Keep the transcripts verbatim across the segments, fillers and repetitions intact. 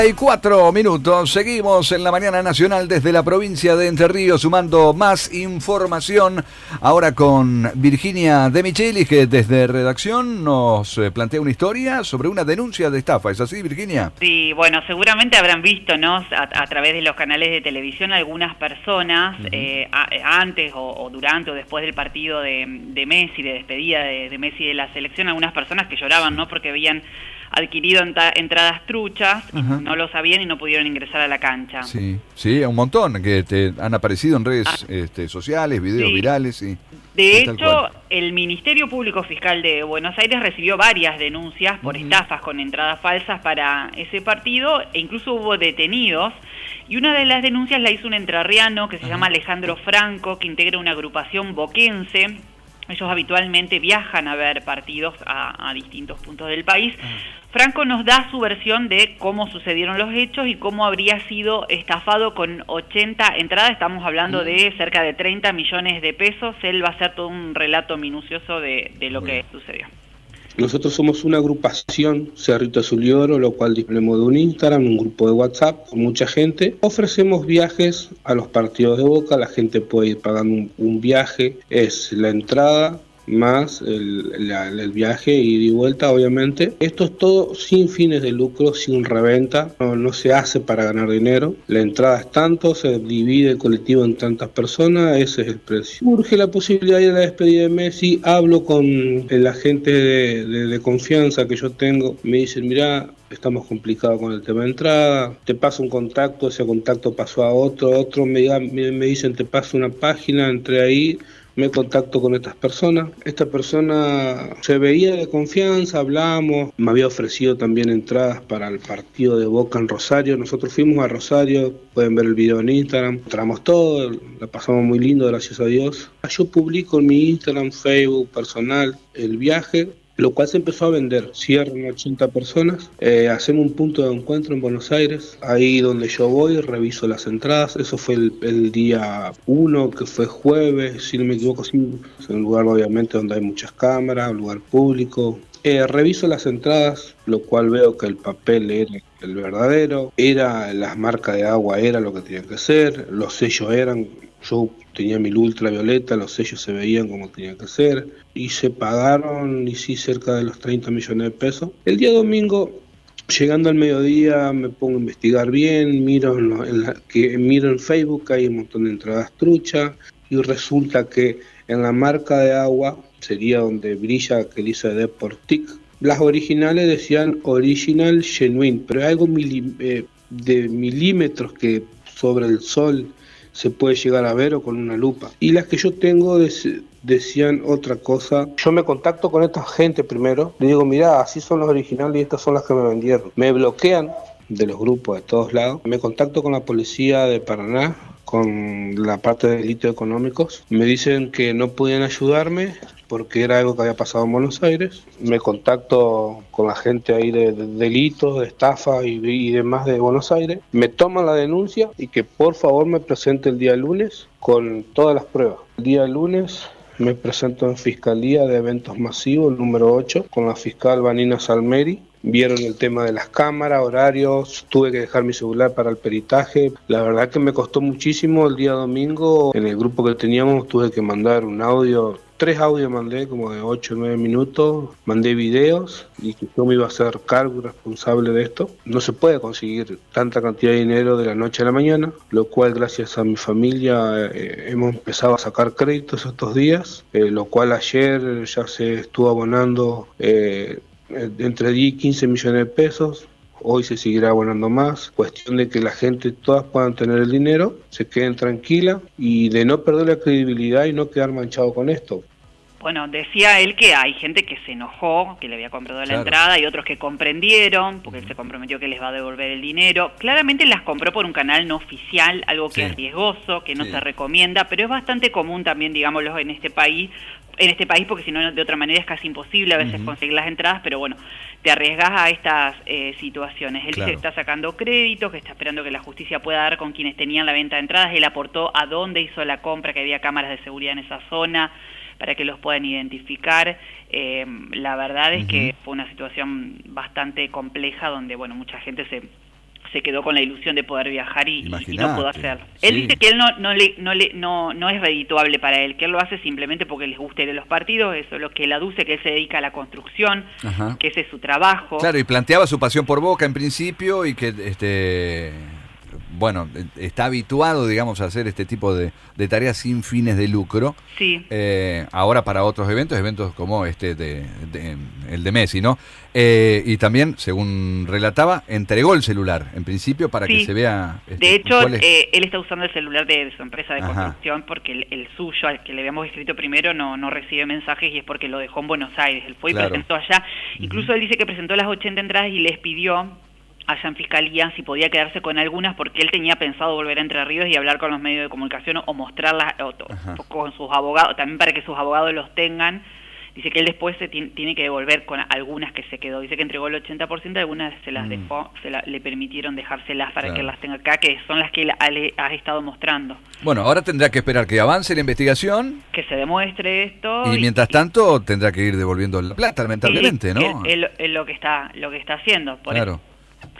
Hay cuatro minutos, seguimos en la mañana nacional desde la provincia de Entre Ríos sumando más información ahora con Virginia De Michelis, que desde redacción nos plantea una historia sobre una denuncia de estafa. ¿Es así, Virginia? Sí, bueno, seguramente habrán visto, ¿no? A, a través de los canales de televisión algunas personas uh-huh. eh, a, antes o, o durante o después del partido de, de Messi, de despedida de, de Messi de la selección, algunas personas que lloraban, ¿no? Porque habían adquirido enta, entradas truchas, uh-huh. no lo sabían y no pudieron ingresar a la cancha. Sí, sí, un montón que te han aparecido en redes ah. este, sociales, videos sí. virales. Y, de y hecho, el Ministerio Público Fiscal de Buenos Aires recibió varias denuncias por uh-huh. estafas con entradas falsas para ese partido e incluso hubo detenidos. Y una de las denuncias la hizo un entrerriano que se uh-huh. llama Alejandro Franco, que integra una agrupación boquense. Ellos habitualmente viajan a ver partidos a, a distintos puntos del país. Uh-huh. Franco nos da su versión de cómo sucedieron los hechos y cómo habría sido estafado con ochenta entradas. Estamos hablando de cerca de treinta millones de pesos. Él va a hacer todo un relato minucioso de, de lo bueno. que sucedió. Nosotros somos una agrupación, Cerrito Azul y Oro, lo cual disponemos de un Instagram, un grupo de WhatsApp con mucha gente. Ofrecemos viajes a los partidos de Boca, la gente puede ir pagando un, un viaje, es la entrada más el, la, el viaje ida y vuelta, obviamente. Esto es todo sin fines de lucro, sin reventa, no, no se hace para ganar dinero. La entrada es tanto, se divide el colectivo en tantas personas, ese es el precio. Urge la posibilidad de ir a la despedida de Messi, hablo con el agente de, de, de confianza que yo tengo, me dicen, mirá, estamos complicados con el tema de entrada, te paso un contacto, ese contacto pasó a otro, otro me, me, me dicen, te paso una página, entré ahí, me contacto con estas personas. Esta persona se veía de confianza, hablamos, me había ofrecido también entradas para el partido de Boca en Rosario. Nosotros fuimos a Rosario, pueden ver el video en Instagram, entramos todo, la pasamos muy lindo, gracias a Dios. Yo publico en mi Instagram, Facebook personal el viaje, lo cual se empezó a vender. Cierran ochenta personas, eh, hacemos un punto de encuentro en Buenos Aires, ahí donde yo voy, reviso las entradas. Eso fue el, el día uno, que fue jueves, si no me equivoco, sí, es un lugar obviamente donde hay muchas cámaras, un lugar público. Eh, reviso las entradas, lo cual veo que el papel era el verdadero, era las marcas de agua, era lo que tenía que ser, los sellos eran, yo tenía mi luz ultravioleta, los sellos se veían como tenían que ser, y se pagaron, y sí, cerca de los treinta millones de pesos. El día domingo, llegando al mediodía, me pongo a investigar bien, miro en, lo, en, la, que, miro en Facebook, hay un montón de entradas truchas, y resulta que en la marca de agua, sería donde brilla que dice Deportic, las originales decían Original Genuine, pero hay algo mili, eh, de milímetros que sobre el sol se puede llegar a ver o con una lupa. Y las que yo tengo dec- decían otra cosa. Yo me contacto con esta gente primero, le digo, mirá, así son los originales y estas son las que me vendieron. Me bloquean de los grupos de todos lados. Me contacto con la policía de Paraná, con la parte de delitos económicos. Me dicen que no podían ayudarme porque era algo que había pasado en Buenos Aires. Me contacto con la gente ahí de, de delitos, de estafa y, y demás de Buenos Aires. Me toman la denuncia y que por favor me presente el día lunes con todas las pruebas. El día lunes me presento en Fiscalía de Eventos Masivos, el número ocho, con la fiscal Vanina Salmeri. Vieron el tema de las cámaras, horarios, tuve que dejar mi celular para el peritaje. La verdad que me costó muchísimo el día domingo. En el grupo que teníamos tuve que mandar un audio, tres audios mandé, como de ocho o nueve minutos. Mandé videos y que yo me iba a hacer cargo y responsable de esto. No se puede conseguir tanta cantidad de dinero de la noche a la mañana, lo cual gracias a mi familia eh, hemos empezado a sacar créditos estos días, eh, lo cual ayer ya se estuvo abonando eh, entre diez y quince millones de pesos. Hoy se seguirá abonando más. Cuestión de que la gente, todas puedan tener el dinero, se queden tranquilas y de no perder la credibilidad y no quedar manchado con esto. Bueno, decía él que hay gente que se enojó, que le había comprado la claro. entrada, y otros que comprendieron, porque él se comprometió que les va a devolver el dinero. Claramente las compró por un canal no oficial, algo que sí. es riesgoso, que no sí. se recomienda, pero es bastante común también, digámoslo, en este país, en este país porque si no, de otra manera es casi imposible a veces uh-huh. conseguir las entradas, pero bueno, te arriesgas a estas eh, situaciones. Él claro. dice que está sacando créditos, que está esperando que la justicia pueda dar con quienes tenían la venta de entradas. Él aportó a dónde hizo la compra, que había cámaras de seguridad en esa zona, para que los puedan identificar. Eh, la verdad es uh-huh. que fue una situación bastante compleja donde, bueno, mucha gente se, se quedó con la ilusión de poder viajar y, y no pudo hacerlo. Sí. Él dice que él no no le no le no no es redituable para él, que él lo hace simplemente porque les gusta ir a los partidos, eso es lo que él aduce, que él se dedica a la construcción, Ajá. que ese es su trabajo. Claro, y planteaba su pasión por Boca en principio y que este bueno, está habituado, digamos, a hacer este tipo de, de tareas sin fines de lucro. Sí. Eh, ahora para otros eventos, eventos como este, de, de el de Messi, ¿no? Eh, y también, según relataba, entregó el celular, en principio, para sí. que se vea... Este, de hecho, es... eh, él está usando el celular de, de su empresa de Ajá. construcción porque el, el suyo, al que le habíamos escrito primero, no, no recibe mensajes y es porque lo dejó en Buenos Aires. Él fue y claro. presentó allá. Uh-huh. Incluso él dice que presentó las ochenta entradas y les pidió allá en Fiscalía si podía quedarse con algunas porque él tenía pensado volver a Entre Ríos y hablar con los medios de comunicación o mostrarlas o, o, con sus abogados, también para que sus abogados los tengan. Dice que él después se tiene, tiene que devolver con algunas que se quedó. Dice que entregó el ochenta por ciento, algunas se las mm. dejó, se la, le permitieron dejárselas para claro. que las tenga acá, que son las que él ha, le, ha estado mostrando. Bueno, ahora tendrá que esperar que avance la investigación. Que se demuestre esto. Y, y mientras tanto tendrá que ir devolviendo la plata, lamentablemente, sí, ¿no? Es lo que está, lo que está haciendo. Por claro. Eso.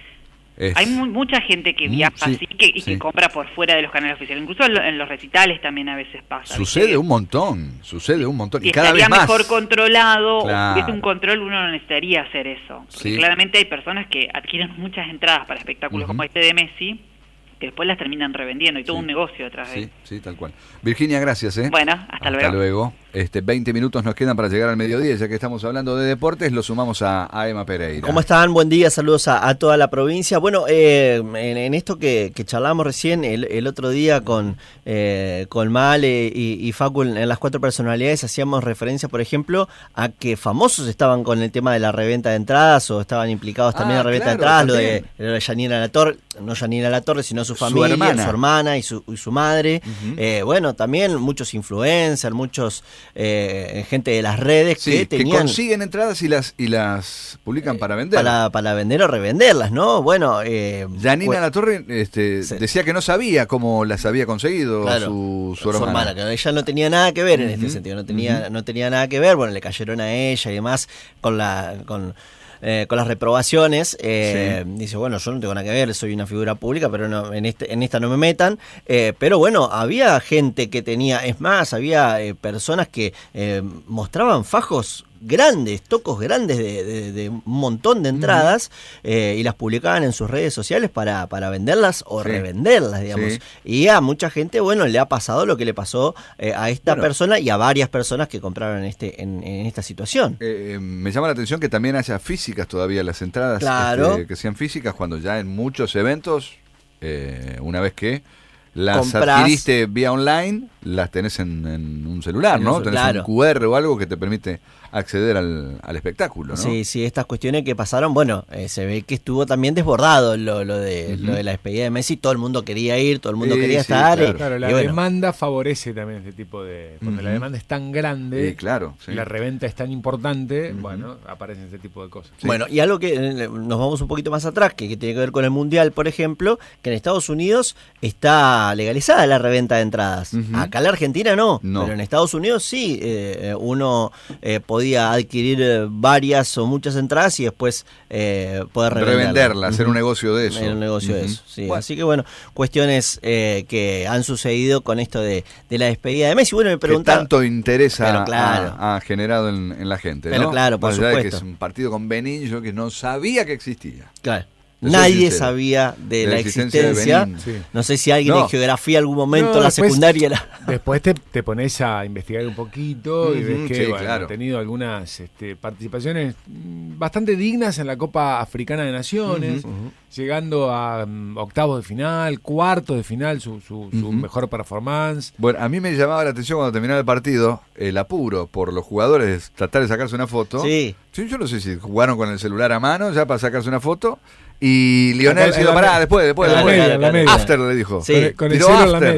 Es... Hay mu mucha gente que viaja sí, así que, y sí. que compra por fuera de los canales oficiales. Incluso en los recitales también a veces pasa. Sucede ¿viste? un montón, sucede un montón. Y, y cada vez más. mejor controlado. Claro. Si hubiese un control, uno no necesitaría hacer eso. Porque sí. claramente hay personas que adquieren muchas entradas para espectáculos uh-huh. como este de Messi, que después las terminan revendiendo y todo sí. un negocio detrás de sí, él. Sí, tal cual. Virginia, gracias. ¿eh? Bueno, hasta, hasta luego. Hasta luego. Este, veinte minutos nos quedan para llegar al mediodía, ya que estamos hablando de deportes, lo sumamos a, a Emma Pereira. ¿Cómo están? Buen día, saludos a, a toda la provincia. Bueno, eh, en, en esto que, que charlamos recién, el, el otro día con, eh, con Male y, y Facu en, en las cuatro personalidades, hacíamos referencia, por ejemplo, a que famosos estaban con el tema de la reventa de entradas o estaban implicados también ah, en la reventa claro, de entradas, lo de, lo de Yanina Latorre, no Yanina Latorre, sino su familia, su hermana, su hermana y, su, y su madre. Uh-huh. eh, bueno, también muchos influencers, muchos... Eh, gente de las redes sí, que tenían... que consiguen entradas y las y las publican para vender. Para, para vender o revenderlas, ¿no? Bueno... Eh, Yanina bueno, Latorre este, sí. decía que no sabía cómo las había conseguido claro, su, su, su hermana. hermana. Que ella no tenía nada que ver uh-huh. en este sentido, no tenía, uh-huh. no tenía nada que ver, bueno, le cayeron a ella y demás con la... con Eh, con las reprobaciones, eh, sí. dice, bueno, yo no tengo nada que ver, soy una figura pública, pero no, en este en esta no me metan, eh, pero bueno, había gente que tenía, es más, había eh, personas que eh, mostraban fajos grandes, tocos grandes de, de, de un montón de entradas uh-huh. eh, y las publicaban en sus redes sociales para, para venderlas o sí. revenderlas, digamos. Sí. Y a mucha gente, bueno, le ha pasado lo que le pasó eh, a esta bueno. persona y a varias personas que compraron este en, en esta situación. Eh, me llama la atención que también haya físicas todavía las entradas, claro. este, que sean físicas, cuando ya en muchos eventos, eh, una vez que las Comprás, adquiriste vía online, las tenés en, en un celular, en ¿no? Un, tenés claro. un cu erre o algo que te permite acceder al, al espectáculo, ¿no? Sí, sí, estas cuestiones que pasaron, bueno, eh, se ve que estuvo también desbordado lo, lo de uh-huh. lo de la despedida de Messi, todo el mundo quería ir, todo el mundo sí, quería sí, estar. Claro, y, claro la y bueno. demanda favorece también este tipo de... Cuando uh-huh. la demanda es tan grande, sí, claro, sí. la reventa es tan importante, uh-huh. bueno, aparecen este tipo de cosas. Sí. Bueno, y algo que eh, nos vamos un poquito más atrás, que, que tiene que ver con el Mundial, por ejemplo, que en Estados Unidos está legalizada la reventa de entradas. Uh-huh. Acá en la Argentina no, no, pero en Estados Unidos sí, eh, uno eh, podía adquirir varias o muchas entradas y después eh, poder revenderlas. Revenderla, hacer un negocio de eso. Un negocio uh-huh. de eso, sí. Bueno. Así que bueno, cuestiones eh, que han sucedido con esto de, de la despedida de Messi. Bueno, me preguntaba... Que tanto interés claro. ha, ha generado en, en la gente, pero ¿no? claro, por Más allá supuesto. de que es un partido con Benín, yo que no sabía que existía. Claro. Nadie sabía de, de la, la existencia, existencia. De sí. No sé si alguien no. en geografía algún momento, no, la después, secundaria era... Después te, te pones a investigar un poquito uh-huh, y ves que sí, bueno, claro. han tenido algunas este, participaciones bastante dignas en la Copa Africana de Naciones, uh-huh, uh-huh. llegando a um, octavos de final, cuartos de final, su, su, su uh-huh. mejor performance. Bueno, a mí me llamaba la atención cuando terminaba el partido, el apuro por los jugadores, tratar de sacarse una foto. Sí. Sí, yo no sé si jugaron con el celular a mano ya para sacarse una foto. Y Lionel se dijo, pará, después, después, la después. Media, la media. After le dijo. Sí. Con, con el cero en la media.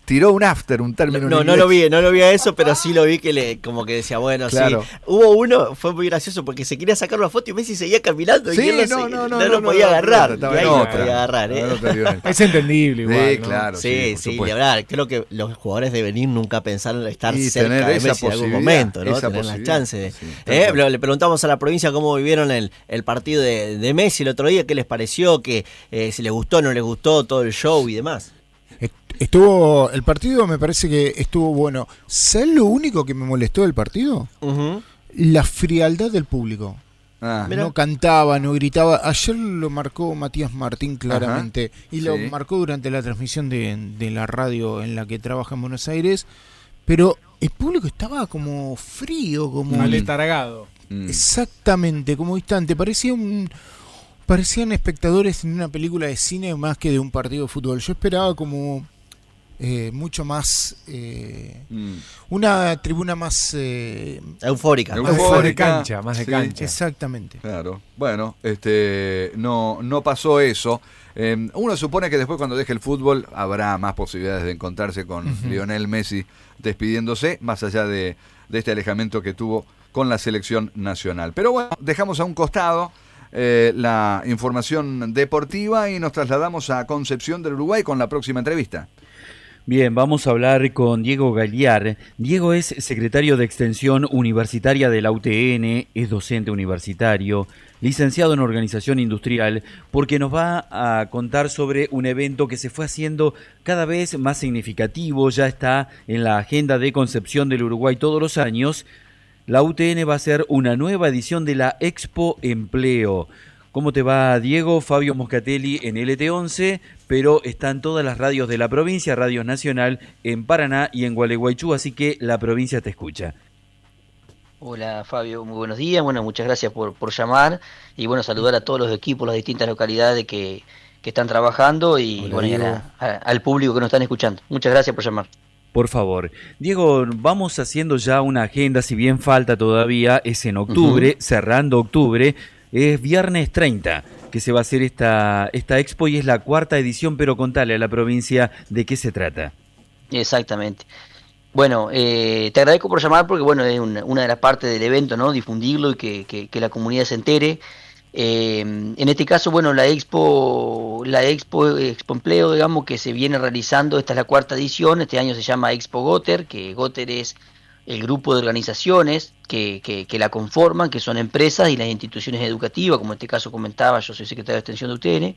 tiró un after, un término No, en no inglés. lo vi, no lo vi a eso, pero sí lo vi que le como que decía, bueno, Claro. sí. Hubo uno, fue muy gracioso porque se quería sacar una foto y Messi seguía caminando Sí, y él no, no, se- no, no, no no, lo no, podía no, agarrar. estaba Y en ahí no otra. podía agarrar, Estaba en ¿eh? otra, Lionel. Es entendible igual, Sí, ¿no? claro. Sí, por sí, supuesto. la verdad, creo que los jugadores deben ir nunca pensar en estar Y cerca tener de esa Messi en algún posibilidad, momento, ¿no? esa Tener las posibilidad. chances. Sí, tal Eh, cual. le, le preguntamos a la provincia cómo vivieron el, el partido de, de Messi el otro día, qué les pareció, que eh, si les gustó o no les gustó todo el show y demás. Estuvo, el partido me parece que estuvo bueno. ¿Sabes lo único que me molestó del partido? Uh-huh. La frialdad del público. Ah, Mirá. No cantaba, no gritaba. Ayer lo marcó Matías Martín claramente. Ajá, y lo sí. marcó durante la transmisión de, de la radio en la que trabaja en Buenos Aires. Pero el público estaba como frío, como... Mal estaragado. mm. Exactamente, como distante. Parecía un... Parecían espectadores en una película de cine más que de un partido de fútbol. Yo esperaba como eh, mucho más... Eh, Mm. una tribuna más... Eh, Eufórica. Eufórica. Más de Eufórica. cancha, más de Sí. cancha. exactamente. Claro. Bueno, este, no, no pasó eso. Eh, uno supone que después cuando deje el fútbol habrá más posibilidades de encontrarse con Ujú. Lionel Messi despidiéndose, más allá de, de este alejamiento que tuvo con la selección nacional. Pero bueno, dejamos a un costado eh, la información deportiva y nos trasladamos a Concepción del Uruguay con la próxima entrevista. Bien, vamos a hablar con Diego Galiar. Diego es secretario de Extensión Universitaria de la U T N, es docente universitario, licenciado en Organización Industrial, porque nos va a contar sobre un evento que se fue haciendo cada vez más significativo, ya está en la agenda de Concepción del Uruguay todos los años. La U T N va a hacer una nueva edición de la Expo Empleo. ¿Cómo te va, Diego? Fabio Moscatelli en L T once, pero están todas las radios de la provincia, Radio Nacional en Paraná y en Gualeguaychú, así que la provincia te escucha. Hola Fabio, muy buenos días, bueno, muchas gracias por, por llamar y bueno, saludar a todos los equipos, las distintas localidades que, que están trabajando y Hola, bueno, y a Diego. la- a- al público que nos están escuchando. Muchas gracias por llamar. Por favor. Diego, vamos haciendo ya una agenda, si bien falta todavía, es en octubre, Ujú. cerrando octubre, es viernes treinta que se va a hacer esta, esta expo y es la cuarta edición, pero contale a la provincia de qué se trata. Exactamente. Bueno, eh, te agradezco por llamar porque bueno, es una, una de las partes del evento, ¿no? Difundirlo y que, que, que la comunidad se entere. Eh, en este caso, bueno, la Expo, la Expo, Expo Empleo, digamos, que se viene realizando, esta es la cuarta edición, este año se llama Expo Goter, que Goter es el grupo de organizaciones que, que, que la conforman, que son empresas y las instituciones educativas, como en este caso comentaba, yo soy secretario de Extensión de U T N,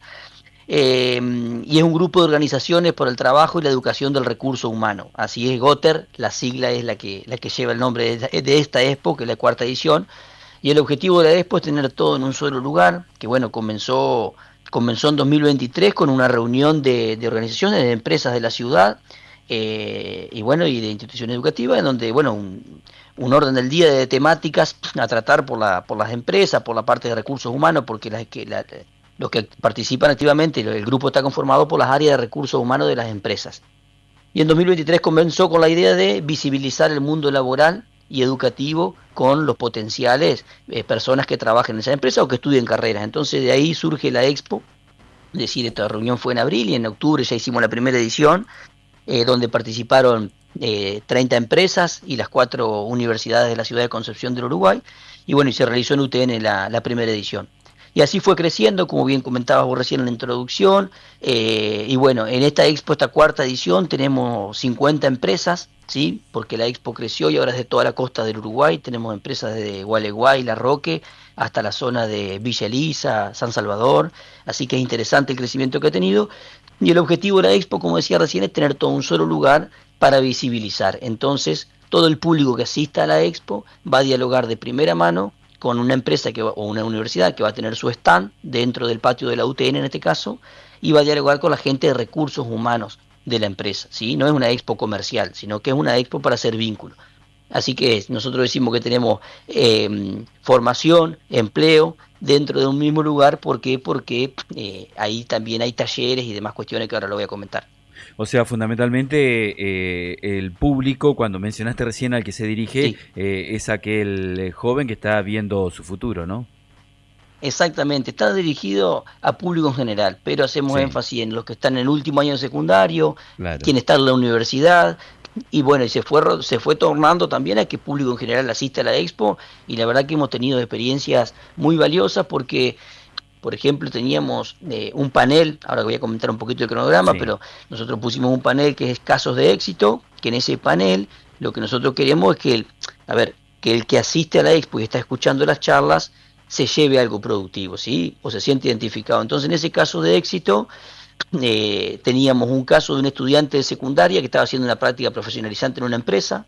eh, y es un grupo de organizaciones por el trabajo y la educación del recurso humano. Así es, Goter, la sigla es la que, la que lleva el nombre de, de esta Expo, que es la cuarta edición, y el objetivo de la Expo es tener todo en un solo lugar, que bueno, comenzó, comenzó en dos mil veintitrés con una reunión de, de organizaciones, de empresas de la ciudad, eh, y bueno, y de instituciones educativas, en donde, bueno, un, un orden del día de temáticas a tratar por, la, por las empresas, por la parte de recursos humanos, porque las que la, los que participan activamente, el grupo está conformado por las áreas de recursos humanos de las empresas. Y en dos mil veintitrés comenzó con la idea de visibilizar el mundo laboral y educativo con los potenciales eh, personas que trabajen en esa empresa o que estudien carreras. Entonces de ahí surge la Expo, es decir, esta reunión fue en abril y en octubre ya hicimos la primera edición, eh, donde participaron eh, treinta empresas y las cuatro universidades de la ciudad de Concepción del Uruguay, y bueno, y se realizó en U T N la, la primera edición. Y así fue creciendo, como bien comentabas vos recién en la introducción, eh, y bueno, en esta Expo, esta cuarta edición, tenemos cincuenta empresas, ¿sí? Porque la Expo creció y ahora es de toda la costa del Uruguay, tenemos empresas desde Gualeguay, La Roque, hasta la zona de Villa Elisa, San Salvador, así que es interesante el crecimiento que ha tenido, y el objetivo de la Expo, como decía recién, es tener todo un solo lugar para visibilizar. Entonces, todo el público que asista a la Expo va a dialogar de primera mano con una empresa que va, o una universidad que va a tener su stand dentro del patio de la U T N en este caso, y va a dialogar con la gente de recursos humanos de la empresa, ¿sí? No es una expo comercial, sino que es una expo para hacer vínculo. Así que nosotros decimos que tenemos eh, formación, empleo dentro de un mismo lugar. ¿Por qué? Porque eh, ahí también hay talleres y demás cuestiones que ahora lo voy a comentar. O sea, fundamentalmente eh, el público, cuando mencionaste recién al que se dirige, Sí. eh, es aquel eh, joven que está viendo su futuro, ¿no? Exactamente, está dirigido a público en general, pero hacemos Sí. énfasis en los que están en el último año de secundario, Claro. quien está en la universidad, y bueno, y se fue ro- se fue tornando también a que el público en general asista a la expo, y la verdad que hemos tenido experiencias muy valiosas porque, por ejemplo, teníamos eh, un panel, ahora voy a comentar un poquito el cronograma, Sí. pero nosotros pusimos un panel que es casos de éxito, que en ese panel lo que nosotros queremos es que el, a ver, que el que asiste a la expo y está escuchando las charlas se lleve algo productivo, ¿sí? O se siente identificado. Entonces, en ese caso de éxito, eh, teníamos un caso de un estudiante de secundaria que estaba haciendo una práctica profesionalizante en una empresa,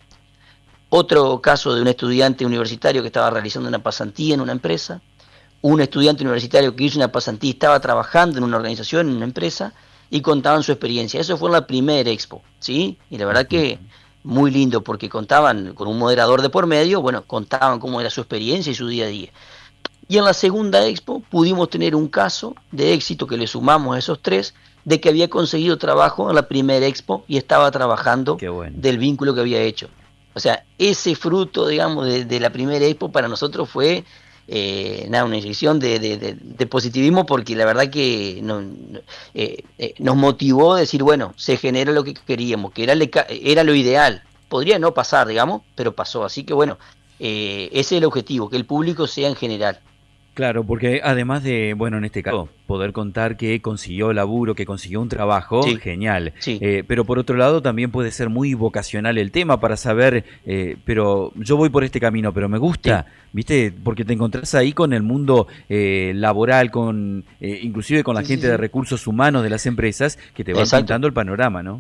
otro caso de un estudiante universitario que estaba realizando una pasantía en una empresa, un estudiante universitario que hizo una pasantía y estaba trabajando en una organización, en una empresa, y contaban su experiencia. Eso fue en la primera expo, ¿sí? Y la verdad que muy lindo, porque contaban con un moderador de por medio, bueno, contaban cómo era su experiencia y su día a día. Y en la segunda expo pudimos tener un caso de éxito que le sumamos a esos tres, de que había conseguido trabajo en la primera expo y estaba trabajando Qué bueno. del vínculo que había hecho. O sea, ese fruto, digamos, de, de la primera expo para nosotros fue eh, nada, una inyección de, de, de, de positivismo, porque la verdad que no, no, eh, eh, nos motivó a decir, bueno, se genera lo que queríamos, que era, le, era lo ideal. Podría no pasar, digamos, pero pasó. Así que bueno, eh, ese es el objetivo, que el público sea en general. Claro, porque además de, bueno, en este caso, poder contar que consiguió laburo, que consiguió un trabajo, Sí, genial. sí. Eh, pero por otro lado también puede ser muy vocacional el tema para saber, eh, pero yo voy por este camino, pero me gusta, ¿viste? Porque te encontrás ahí con el mundo eh, laboral, con eh, inclusive con la Sí, gente sí, de sí. recursos humanos de las empresas que te van Exacto. pintando el panorama, ¿no?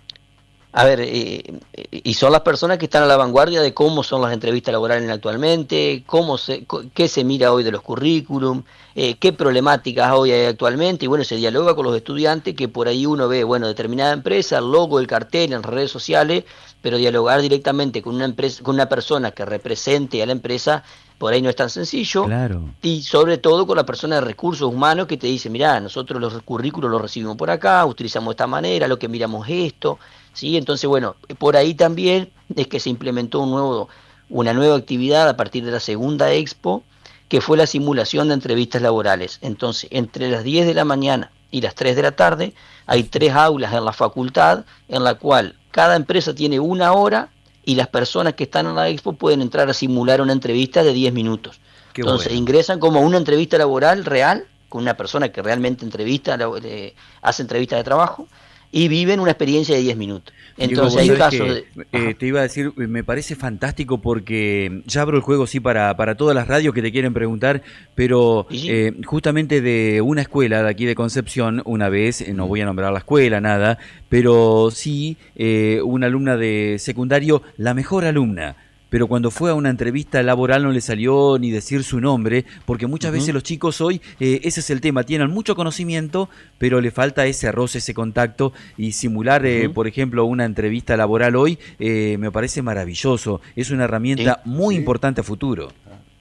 A ver, eh, y son las personas que están a la vanguardia de cómo son las entrevistas laborales actualmente, cómo se, co- qué se mira hoy de los currículum, eh, qué problemáticas hoy hay actualmente, y bueno, se dialoga con los estudiantes, que por ahí uno ve, bueno, determinada empresa, el logo, el cartel en redes sociales, pero dialogar directamente con una empresa, con una persona que represente a la empresa, por ahí no es tan sencillo. Claro. Y sobre todo con la persona de recursos humanos que te dice, mirá, nosotros los currículos los recibimos por acá, utilizamos de esta manera, lo que miramos es esto, ¿sí? Entonces, bueno, por ahí también es que se implementó un nuevo, una nueva actividad a partir de la segunda expo, que fue la simulación de entrevistas laborales. Entonces, entre las diez de la mañana y las tres de la tarde, hay tres aulas en la facultad, en la cual cada empresa tiene una hora, y las personas que están en la expo pueden entrar a simular una entrevista de diez minutos. Qué Entonces bueno. ingresan como una entrevista laboral real, con una persona que realmente entrevista, la- le- hace entrevistas de trabajo, y viven una experiencia de diez minutos. Entonces Diego, hay vos sabés casos que, de... eh, Ajá. te iba a decir, eh, me parece fantástico porque ya abro el juego sí para, para todas las radios que te quieren preguntar, pero Y sí. eh, justamente de una escuela de aquí de Concepción, una vez, eh, no voy a nombrar la escuela, nada, pero sí eh, una alumna de secundario, la mejor alumna. Pero cuando fue a una entrevista laboral no le salió ni decir su nombre, porque muchas Ujú. veces los chicos hoy, eh, ese es el tema, tienen mucho conocimiento, pero le falta ese roce, ese contacto, y simular, eh, Ujú. por ejemplo, una entrevista laboral hoy, eh, me parece maravilloso. Es una herramienta muy Sí. importante a futuro.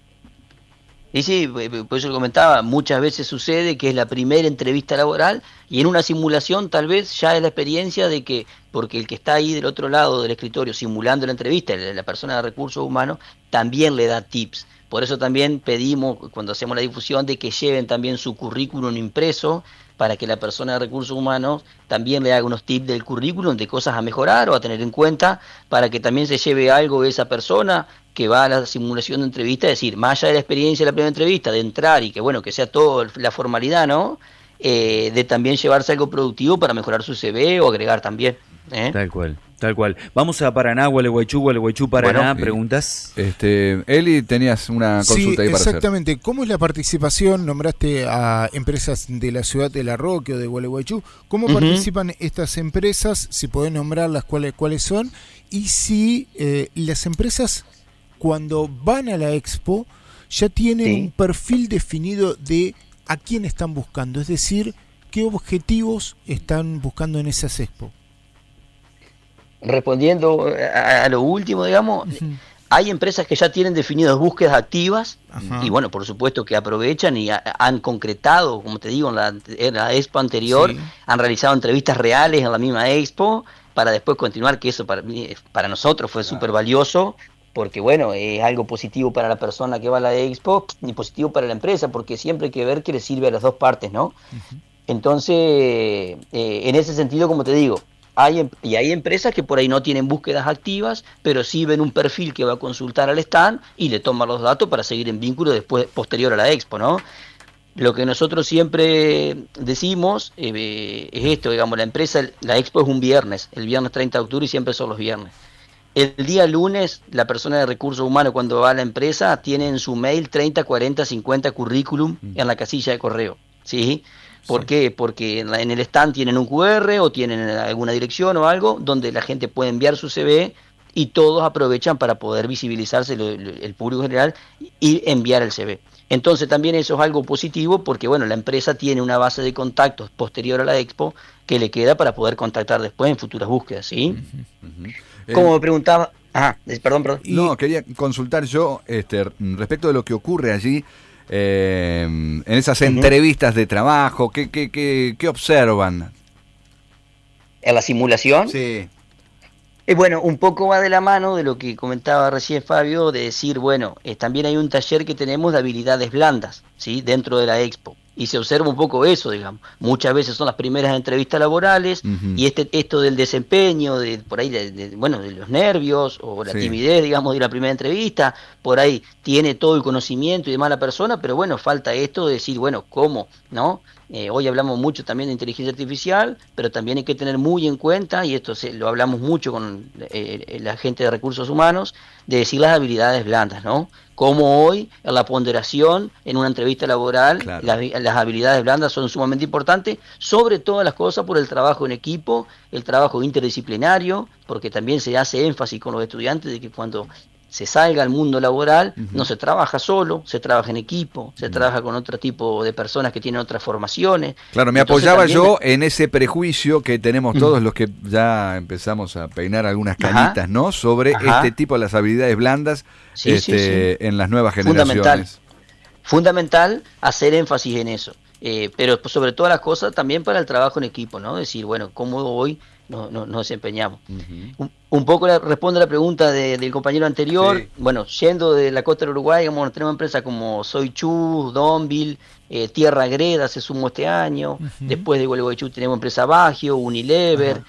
Y sí, eh, por eso lo comentaba, muchas veces sucede que es la primera entrevista laboral y en una simulación tal vez ya es la experiencia de que, porque el que está ahí del otro lado del escritorio simulando la entrevista, la la persona de recursos humanos, también le da tips. Por eso también pedimos, cuando hacemos la difusión, de que lleven también su currículum impreso para que la persona de recursos humanos también le haga unos tips del currículum, de cosas a mejorar o a tener en cuenta, para que también se lleve algo de esa persona que va a la simulación de entrevista, es decir, más allá de la experiencia de la primera entrevista, de entrar y que bueno, que sea todo la formalidad, ¿no? Eh, de también llevarse algo productivo para mejorar su C V o agregar también. ¿eh? Tal cual, tal cual. Vamos a Paraná, Gualeguaychú, Gualeguaychú, Paraná, Bueno, sí. preguntas. Este, Eli, tenías una Sí, consulta ahí para hacer. exactamente. ¿Cómo es la participación? Nombraste a empresas de la ciudad de La Roque o de Gualeguaychú. ¿Cómo Ujú. participan estas empresas? Si podés nombrarlas, cuáles cuáles son. Y si eh, las empresas, cuando van a la expo, ya tienen Sí. un perfil definido de a quién están buscando. Es decir, qué objetivos están buscando en esas expo. Respondiendo a, a lo último, digamos, Ujú. hay empresas que ya tienen definidas búsquedas activas Ajá. y bueno, por supuesto que aprovechan y ha- han concretado, como te digo, en la, en la expo anterior, Sí. han realizado entrevistas reales en la misma expo para después continuar, que eso para mí, para nosotros fue súper valioso, porque bueno, es algo positivo para la persona que va a la expo y positivo para la empresa, porque siempre hay que ver que le sirve a las dos partes, ¿no? Uh-huh. Entonces, eh, en ese sentido, como te digo, hay, y hay empresas que por ahí no tienen búsquedas activas, pero sí ven un perfil que va a consultar al stand y le toman los datos para seguir en vínculo después, posterior a la expo, ¿no? Lo que nosotros siempre decimos eh, es esto, digamos, la empresa, la expo es un viernes, el viernes treinta de octubre y siempre son los viernes. El día lunes, la persona de recursos humanos cuando va a la empresa tiene en su mail treinta, cuarenta, cincuenta currículum en la casilla de correo, ¿sí? ¿Por sí. qué? Porque en, la, en el stand tienen un cu erre o tienen alguna dirección o algo donde la gente puede enviar su ce ve y todos aprovechan para poder visibilizarse lo, lo, el público general y enviar el ce ve. Entonces también eso es algo positivo porque bueno, la empresa tiene una base de contactos posterior a la expo que le queda para poder contactar después en futuras búsquedas, ¿sí? Uh-huh, uh-huh. Como eh, me preguntaba, ajá, perdón, perdón. No, quería consultar yo este, respecto de lo que ocurre allí eh, en esas uh-huh. entrevistas de trabajo, ¿qué, qué, qué, qué observan? ¿En la simulación? Sí. Eh, bueno, un poco va de la mano de lo que comentaba recién Fabio, de decir, bueno, eh, también hay un taller que tenemos de habilidades blandas, ¿sí? Dentro de la expo. Y se observa un poco eso, digamos. Muchas veces son las primeras entrevistas laborales uh-huh. y este esto del desempeño, de por ahí, de, de, bueno, de los nervios o la sí. timidez, digamos, de la primera entrevista, por ahí tiene todo el conocimiento y demás la persona, pero bueno, falta esto de decir, bueno, ¿cómo? ¿No? Eh, hoy hablamos mucho también de inteligencia artificial, pero también hay que tener muy en cuenta, y esto se, lo hablamos mucho con eh, la gente de recursos humanos, de decir las habilidades blandas, ¿no? Como hoy, en la ponderación, en una entrevista laboral, claro. las, las habilidades blandas son sumamente importantes, sobre todas las cosas por el trabajo en equipo, el trabajo interdisciplinario, porque también se hace énfasis con los estudiantes de que cuando se salga al mundo laboral, uh-huh. no se trabaja solo, se trabaja en equipo, se uh-huh. trabaja con otro tipo de personas que tienen otras formaciones. Claro, me Entonces, apoyaba yo en ese prejuicio que tenemos uh-huh. todos los que ya empezamos a peinar algunas canitas, Ajá. ¿no? Sobre Ajá. este tipo de las habilidades blandas sí, este, sí, sí. en las nuevas generaciones. Fundamental, fundamental hacer énfasis en eso. Eh, pero sobre todas las cosas también para el trabajo en equipo, ¿no? Decir, bueno, cómo hoy nos no, no desempeñamos. Uh-huh. Un, un poco la, responde a la pregunta de, del compañero anterior. Sí. Bueno, yendo de la costa del Uruguay, digamos, tenemos empresas como Soichú, Donville, eh, Tierra Greda se sumó este año. Uh-huh. Después de Gualeguaychú tenemos empresa Bagio, Unilever, uh-huh.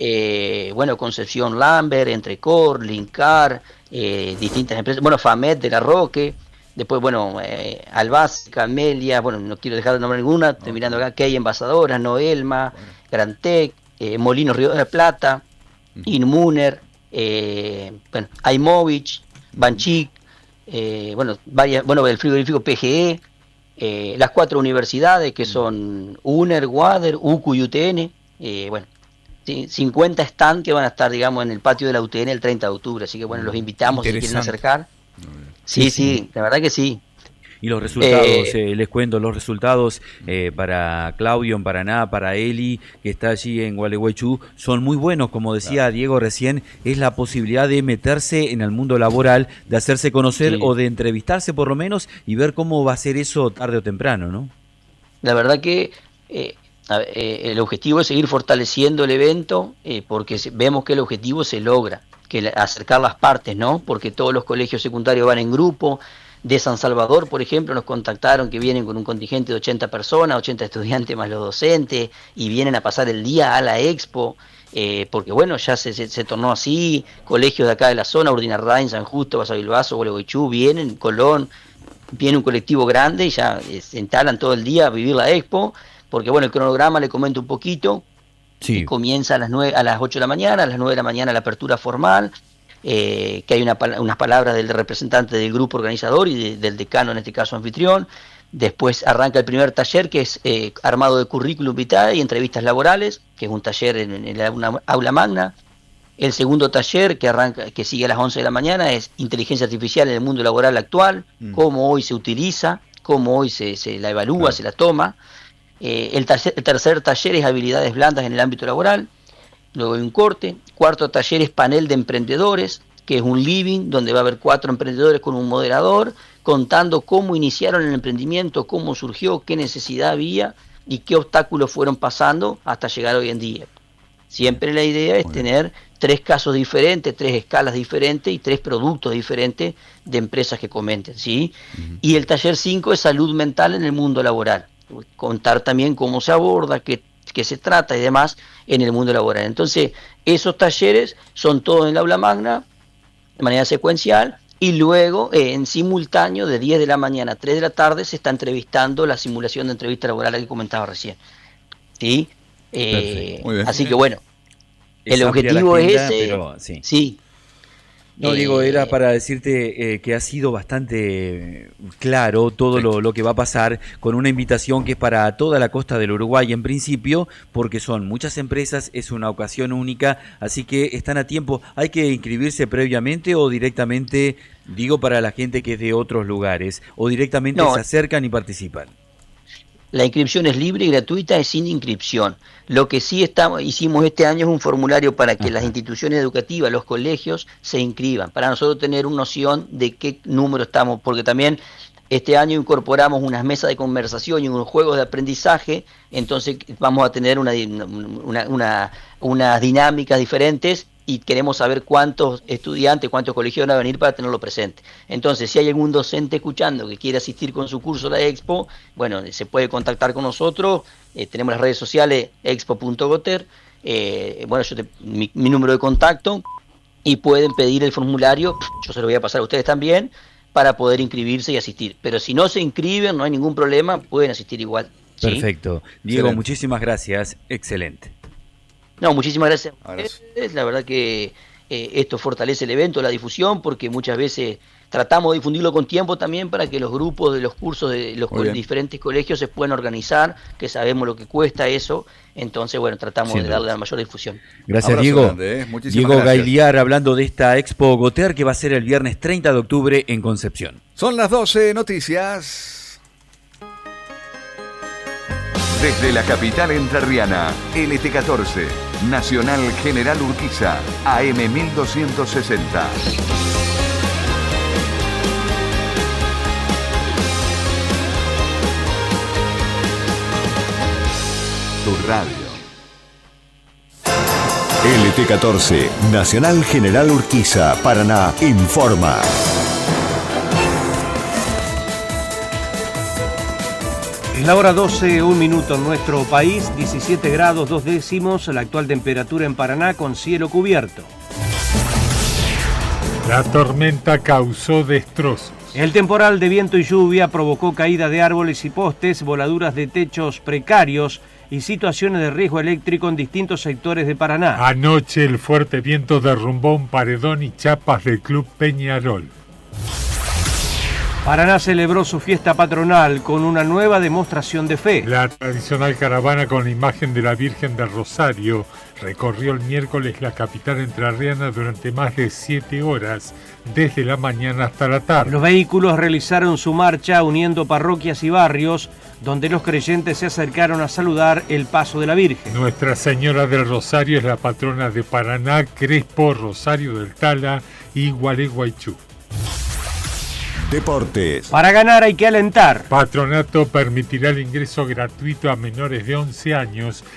eh, bueno, Concepción Lambert, Entrecor, Linkar, eh, distintas empresas, bueno, Famet de la Roque. Después, bueno, eh, Albaz, Camelia, bueno, no quiero dejar de nombrar ninguna, estoy okay. mirando acá, que hay Envasadoras, Noelma, bueno. Grantec, eh, Molinos Río de la Plata, uh-huh. Inmuner, eh, bueno, Aimovich, Banchic, eh, bueno, varias, bueno, el frigorífico P G E, eh, las cuatro universidades que son UNER, WADER, U C U y U T N, eh, bueno, sí, cincuenta stands que van a estar, digamos, en el patio de la U T N el treinta de octubre, así que bueno, los invitamos si quieren acercar. Sí, sí, sí, la verdad que sí. Y los resultados, eh, eh, les cuento, los resultados eh, para Claudio en Paraná, para Eli, que está allí en Gualeguaychú, son muy buenos, como decía claro. Diego recién, es la posibilidad de meterse en el mundo laboral, de hacerse conocer sí. o de entrevistarse por lo menos y ver cómo va a ser eso tarde o temprano, ¿no? La verdad que eh, eh, el objetivo es seguir fortaleciendo el evento, eh, porque vemos que el objetivo se logra, que acercar las partes, ¿no? Porque todos los colegios secundarios van en grupo. De San Salvador, por ejemplo, nos contactaron que vienen con un contingente de ochenta personas, ochenta estudiantes más los docentes, y vienen a pasar el día a la expo, eh, porque bueno, ya se, se, se tornó así, colegios de acá de la zona, Urdinarrain, San Justo, Basavilbaso, Gualeguaychú, vienen, Colón, viene un colectivo grande y ya eh, se instalan todo el día a vivir la expo, porque bueno, el cronograma le comento un poquito, sí. comienza a las nueve, a las ocho de la mañana, a las nueve de la mañana la apertura formal, Eh, que hay una, unas palabras del representante del grupo organizador y de, del decano, en este caso anfitrión. Después arranca el primer taller, que es eh, armado de currículum vitae y entrevistas laborales, que es un taller en, en la, una aula magna. El segundo taller, que arranca, que sigue a las once de la mañana, es inteligencia artificial en el mundo laboral actual, mm. cómo hoy se utiliza, cómo hoy se, se la evalúa, claro. se la toma. Eh, el, tercer, el tercer taller es habilidades blandas en el ámbito laboral. Luego hay un corte. Cuarto taller es panel de emprendedores, que es un living donde va a haber cuatro emprendedores con un moderador, contando cómo iniciaron el emprendimiento, cómo surgió, qué necesidad había y qué obstáculos fueron pasando hasta llegar hoy en día. Siempre la idea es tener tres casos diferentes, tres escalas diferentes y tres productos diferentes de empresas que comenten, ¿sí? Uh-huh. Y el taller cinco es salud mental en el mundo laboral. Contar también cómo se aborda, qué, qué se trata y demás en el mundo laboral. Entonces, esos talleres son todos en el aula magna, de manera secuencial, y luego, eh, en simultáneo, de diez de la mañana a tres de la tarde, se está entrevistando la simulación de entrevista laboral que comentaba recién. ¿Sí? Eh, así que bueno, es el objetivo agenda, es ese. Pero, sí. sí. No, eh, digo, era para decirte eh, que ha sido bastante claro todo lo, lo que va a pasar, con una invitación que es para toda la costa del Uruguay en principio, porque son muchas empresas, es una ocasión única, así que están a tiempo. ¿Hay que inscribirse previamente o directamente, digo, para la gente que es de otros lugares, o directamente no, se acercan y participan? La inscripción es libre y gratuita, es sin inscripción. Lo que sí estamos, hicimos este año es un formulario para que Ajá. las instituciones educativas, los colegios, se inscriban, para nosotros tener una noción de qué número estamos, porque también este año incorporamos unas mesas de conversación y unos juegos de aprendizaje, entonces vamos a tener una, una, una, unas dinámicas diferentes y queremos saber cuántos estudiantes, cuántos colegios van a venir para tenerlo presente. Entonces, si hay algún docente escuchando que quiere asistir con su curso a la Expo, bueno, se puede contactar con nosotros, eh, tenemos las redes sociales expo punto goter, eh, bueno, yo te, mi, mi número de contacto, y pueden pedir el formulario, yo se lo voy a pasar a ustedes también, para poder inscribirse y asistir. Pero si no se inscriben, no hay ningún problema, pueden asistir igual. ¿sí? Perfecto. Diego, Excelente. Muchísimas gracias. Excelente. No, muchísimas gracias a ustedes. La verdad que eh, esto fortalece el evento, la difusión, porque muchas veces tratamos de difundirlo con tiempo también para que los grupos de los cursos de los co- diferentes colegios se puedan organizar, que sabemos lo que cuesta eso. Entonces, bueno, tratamos Siendo. de darle la mayor difusión. Gracias, Abrazo Diego. Grande, ¿eh? Diego Gailiar hablando de esta Expo Goter que va a ser el viernes treinta de octubre en Concepción. Son las doce, noticias. Desde la capital entrerriana, L T catorce, Nacional General Urquiza, A M mil doscientos sesenta. Tu radio. L T catorce, Nacional General Urquiza, Paraná, informa. Es la hora doce, un minuto en nuestro país, diecisiete grados, dos décimos, la actual temperatura en Paraná con cielo cubierto. La tormenta causó destrozos. El temporal de viento y lluvia provocó caída de árboles y postes, voladuras de techos precarios y situaciones de riesgo eléctrico en distintos sectores de Paraná. Anoche el fuerte viento derrumbó un paredón y chapas del Club Peñarol. Paraná celebró su fiesta patronal con una nueva demostración de fe. La tradicional caravana con la imagen de la Virgen del Rosario recorrió el miércoles la capital entrerriana durante más de siete horas, desde la mañana hasta la tarde. Los vehículos realizaron su marcha uniendo parroquias y barrios, donde los creyentes se acercaron a saludar el paso de la Virgen. Nuestra Señora del Rosario es la patrona de Paraná, Crespo, Rosario del Tala y Gualeguaychú. Deportes. Para ganar hay que alentar. Patronato permitirá el ingreso gratuito a menores de once años